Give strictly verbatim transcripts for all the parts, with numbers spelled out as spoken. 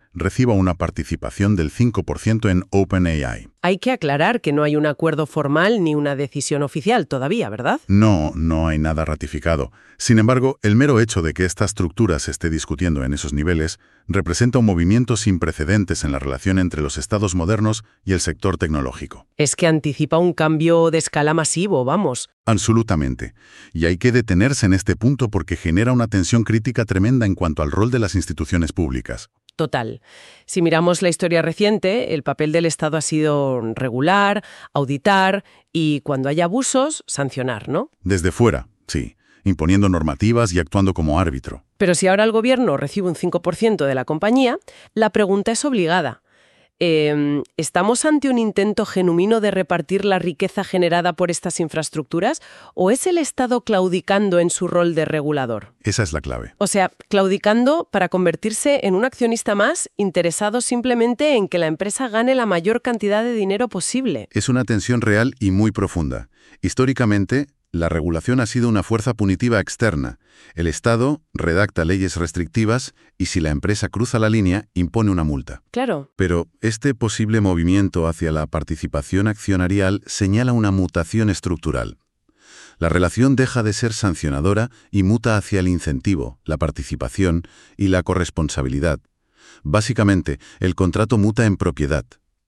reciba una participación del cinco por ciento en OpenAI. Hay que aclarar que no hay un acuerdo formal ni una decisión oficial todavía, ¿verdad? No, no hay nada ratificado. Sin embargo, el mero hecho de que esta estructura se esté discutiendo en esos niveles representa un movimiento sin precedentes en la relación entre los estados modernos y el sector tecnológico. Es que anticipa un cambio de escala masivo, vamos. Absolutamente. Y hay que detenerse en este punto porque genera una tensión crítica tremenda en cuanto al rol de las instituciones públicas. Total. Si miramos la historia reciente, el papel del Estado ha sido regular, auditar y, cuando haya abusos, sancionar, ¿no? Desde fuera, sí, imponiendo normativas y actuando como árbitro. Pero si ahora el gobierno recibe un cinco por ciento de la compañía, la pregunta es obligada. Eh, ¿Estamos ante un intento genuino de repartir la riqueza generada por estas infraestructuras o es el Estado claudicando en su rol de regulador? Esa es la clave. O sea, claudicando para convertirse en un accionista más interesado simplemente en que la empresa gane la mayor cantidad de dinero posible. Es una tensión real y muy profunda. Históricamente, la regulación ha sido una fuerza punitiva externa. El Estado redacta leyes restrictivas y si la empresa cruza la línea, impone una multa. Claro. Pero este posible movimiento hacia la participación accionarial señala una mutación estructural. La relación deja de ser sancionadora y muta hacia el incentivo, la participación y la corresponsabilidad. Básicamente, el contrato muta en propiedad.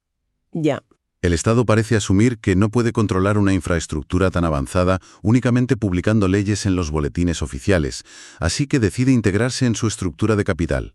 Ya. El Estado parece asumir que no puede controlar una infraestructura tan avanzada únicamente publicando leyes en los boletines oficiales, así que decide integrarse en su estructura de capital.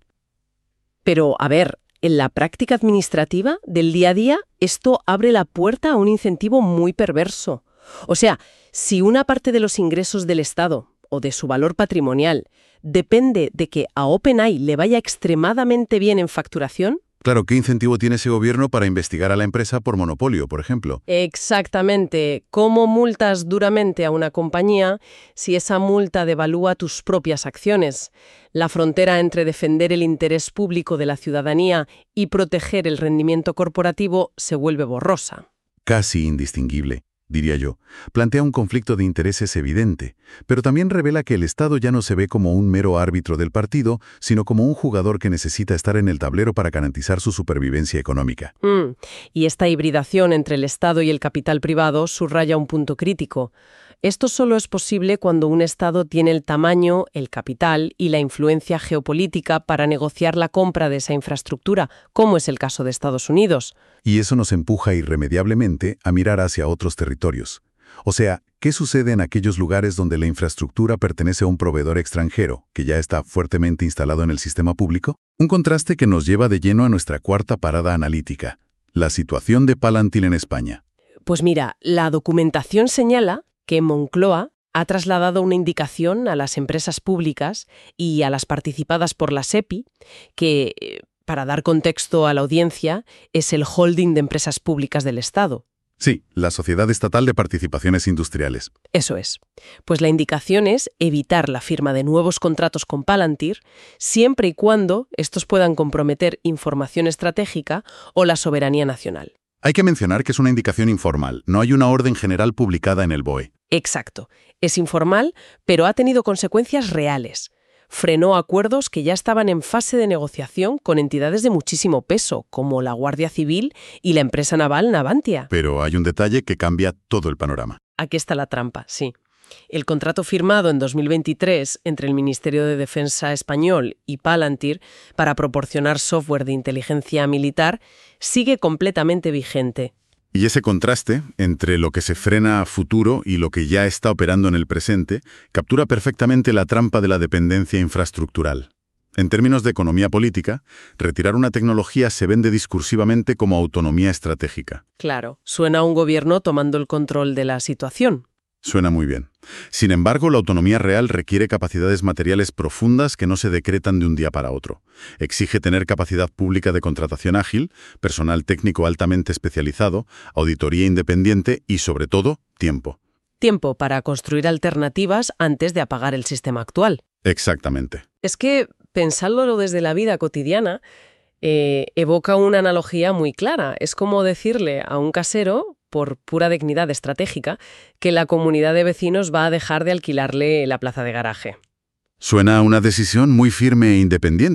Pero, a ver, en la práctica administrativa del día a día, esto abre la puerta a un incentivo muy perverso. O sea, si una parte de los ingresos del Estado o de su valor patrimonial depende de que a OpenAI le vaya extremadamente bien en facturación. Claro, ¿qué incentivo tiene ese gobierno para investigar a la empresa por monopolio, por ejemplo? Exactamente. ¿Cómo multas duramente a una compañía si esa multa devalúa tus propias acciones? La frontera entre defender el interés público de la ciudadanía y proteger el rendimiento corporativo se vuelve borrosa. Casi indistinguible, diría yo. Plantea un conflicto de intereses evidente, pero también revela que el Estado ya no se ve como un mero árbitro del partido, sino como un jugador que necesita estar en el tablero para garantizar su supervivencia económica. Mm. Y esta hibridación entre el Estado y el capital privado subraya un punto crítico. Esto solo es posible cuando un Estado tiene el tamaño, el capital y la influencia geopolítica para negociar la compra de esa infraestructura, como es el caso de Estados Unidos. Y eso nos empuja irremediablemente a mirar hacia otros territorios. O sea, ¿qué sucede en aquellos lugares donde la infraestructura pertenece a un proveedor extranjero, que ya está fuertemente instalado en el sistema público? Un contraste que nos lleva de lleno a nuestra cuarta parada analítica, la situación de Palantir en España. Pues mira, la documentación señala que Moncloa ha trasladado una indicación a las empresas públicas y a las participadas por la SEPI, que, para dar contexto a la audiencia, es el holding de empresas públicas del Estado. Sí, la Sociedad Estatal de Participaciones Industriales. Eso es. Pues la indicación es evitar la firma de nuevos contratos con Palantir siempre y cuando estos puedan comprometer información estratégica o la soberanía nacional. Hay que mencionar que es una indicación informal, no hay una orden general publicada en el B O E. Exacto. Es informal, pero ha tenido consecuencias reales. Frenó acuerdos que ya estaban en fase de negociación con entidades de muchísimo peso, como la Guardia Civil y la empresa naval Navantia. Pero hay un detalle que cambia todo el panorama. Aquí está la trampa, sí. El contrato firmado en dos mil veintitrés entre el Ministerio de Defensa español y Palantir para proporcionar software de inteligencia militar sigue completamente vigente. Y ese contraste entre lo que se frena a futuro y lo que ya está operando en el presente captura perfectamente la trampa de la dependencia infraestructural. En términos de economía política, retirar una tecnología se vende discursivamente como autonomía estratégica. Claro, suena a un gobierno tomando el control de la situación. Suena muy bien. Sin embargo, la autonomía real requiere capacidades materiales profundas que no se decretan de un día para otro. Exige tener capacidad pública de contratación ágil, personal técnico altamente especializado, auditoría independiente y, sobre todo, tiempo. Tiempo para construir alternativas antes de apagar el sistema actual. Exactamente. Es que, pensándolo desde la vida cotidiana, eh, evoca una analogía muy clara. Es como decirle a un casero, por pura dignidad estratégica, que la comunidad de vecinos va a dejar de alquilarle la plaza de garaje. Suena a una decisión muy firme e independiente,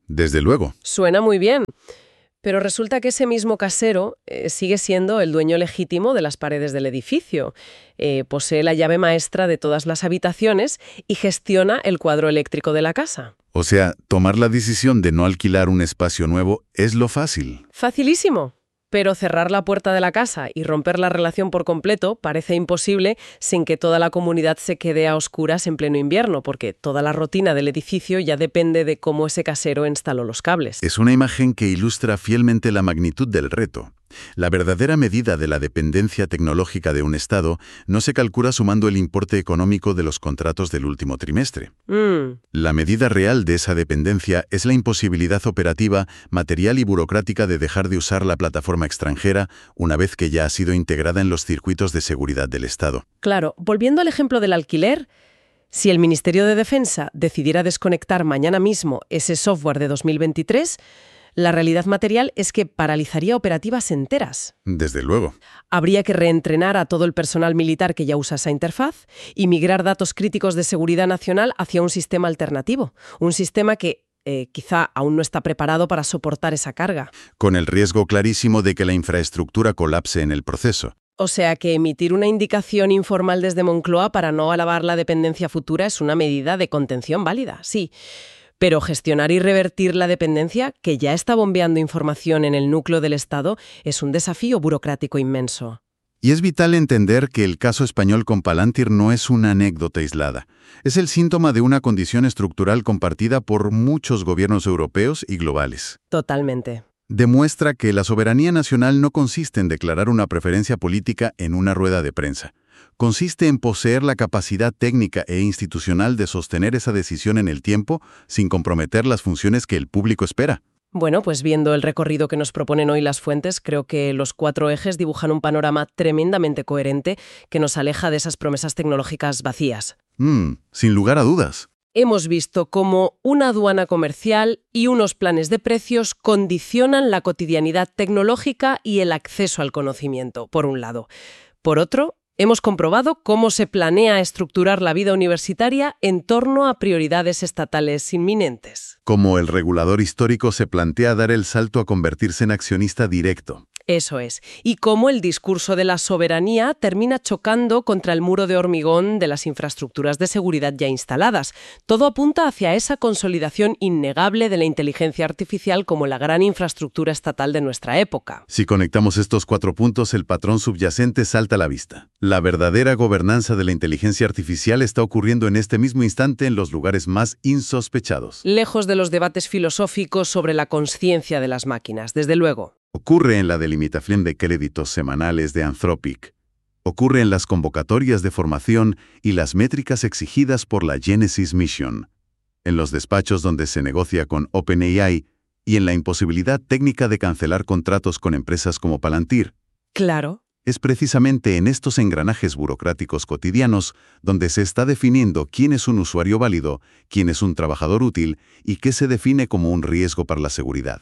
Desde luego. Suena muy bien. Pero resulta que ese mismo casero eh, sigue siendo el dueño legítimo de las paredes del edificio. Eh, posee la llave maestra de todas las habitaciones y gestiona el cuadro eléctrico de la casa. O sea, tomar la decisión de no alquilar un espacio nuevo es lo fácil. Facilísimo. Pero cerrar la puerta de la casa y romper la relación por completo parece imposible sin que toda la comunidad se quede a oscuras en pleno invierno, porque toda la rutina del edificio ya depende de cómo ese casero instaló los cables. Es una imagen que ilustra fielmente la magnitud del reto. La verdadera medida de la dependencia tecnológica de un Estado no se calcula sumando el importe económico de los contratos del último trimestre. Mm. La medida real de esa dependencia es la imposibilidad operativa, material y burocrática de dejar de usar la plataforma extranjera una vez que ya ha sido integrada en los circuitos de seguridad del Estado. Claro, volviendo al ejemplo del alquiler, si el Ministerio de Defensa decidiera desconectar mañana mismo ese software de dos mil veintitrés, la realidad material es que paralizaría operativas enteras. Desde luego. Habría que reentrenar a todo el personal militar que ya usa esa interfaz y migrar datos críticos de seguridad nacional hacia un sistema alternativo, un sistema que eh, quizá aún no está preparado para soportar esa carga. Con el riesgo clarísimo de que la infraestructura colapse en el proceso. O sea que emitir una indicación informal desde Moncloa para no alabar la dependencia futura es una medida de contención válida, sí. Pero gestionar y revertir la dependencia, que ya está bombeando información en el núcleo del Estado, es un desafío burocrático inmenso. Y es vital entender que el caso español con Palantir no es una anécdota aislada. Es el síntoma de una condición estructural compartida por muchos gobiernos europeos y globales. Totalmente. Demuestra que la soberanía nacional no consiste en declarar una preferencia política en una rueda de prensa. Consiste en poseer la capacidad técnica e institucional de sostener esa decisión en el tiempo sin comprometer las funciones que el público espera. Bueno, pues viendo el recorrido que nos proponen hoy las fuentes, creo que los cuatro ejes dibujan un panorama tremendamente coherente que nos aleja de esas promesas tecnológicas vacías. Mm, sin lugar a dudas. Hemos visto cómo una aduana comercial y unos planes de precios condicionan la cotidianidad tecnológica y el acceso al conocimiento, por un lado. Por otro, hemos comprobado cómo se planea estructurar la vida universitaria en torno a prioridades estatales inminentes. Como el regulador histórico se plantea dar el salto a convertirse en accionista directo. Eso es. Y cómo el discurso de la soberanía termina chocando contra el muro de hormigón de las infraestructuras de seguridad ya instaladas. Todo apunta hacia esa consolidación innegable de la inteligencia artificial como la gran infraestructura estatal de nuestra época. Si conectamos estos cuatro puntos, el patrón subyacente salta a la vista. La verdadera gobernanza de la inteligencia artificial está ocurriendo en este mismo instante en los lugares más insospechados. Lejos de los debates filosóficos sobre la consciencia de las máquinas, desde luego. Ocurre en la delimitación de créditos semanales de Anthropic. Ocurre en las convocatorias de formación y las métricas exigidas por la Genesis Mission. En los despachos donde se negocia con OpenAI y en la imposibilidad técnica de cancelar contratos con empresas como Palantir. Claro. Es precisamente en estos engranajes burocráticos cotidianos donde se está definiendo quién es un usuario válido, quién es un trabajador útil y qué se define como un riesgo para la seguridad.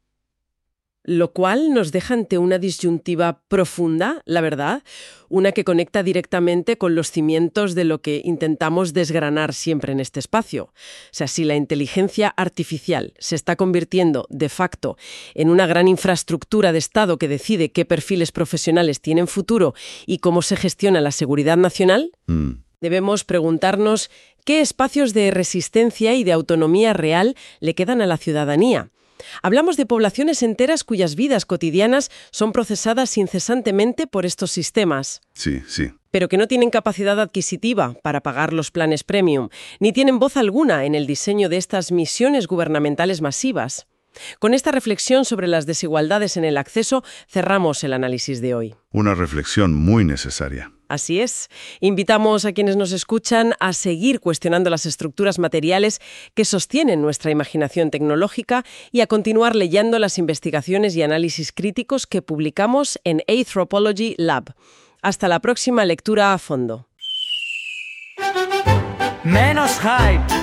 Lo cual nos deja ante una disyuntiva profunda, la verdad, una que conecta directamente con los cimientos de lo que intentamos desgranar siempre en este espacio. O sea, si la inteligencia artificial se está convirtiendo, de facto, en una gran infraestructura de Estado que decide qué perfiles profesionales tienen futuro y cómo se gestiona la seguridad nacional, Mm. debemos preguntarnos qué espacios de resistencia y de autonomía real le quedan a la ciudadanía. Hablamos de poblaciones enteras cuyas vidas cotidianas son procesadas incesantemente por estos sistemas. Sí, sí. Pero que no tienen capacidad adquisitiva para pagar los planes premium, ni tienen voz alguna en el diseño de estas misiones gubernamentales masivas. Con esta reflexión sobre las desigualdades en el acceso, cerramos el análisis de hoy. Una reflexión muy necesaria. Así es. Invitamos a quienes nos escuchan a seguir cuestionando las estructuras materiales que sostienen nuestra imaginación tecnológica y a continuar leyendo las investigaciones y análisis críticos que publicamos en Anthropology Lab. Hasta la próxima lectura a fondo. Menos hype.